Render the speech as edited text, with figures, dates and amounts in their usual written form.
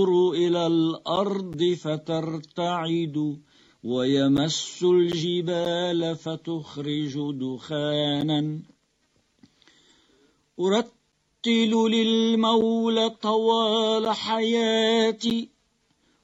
إلى الأرض فترتعد ويمس الجبال فتخرج دخانا أرتل للمولى طوال حياتي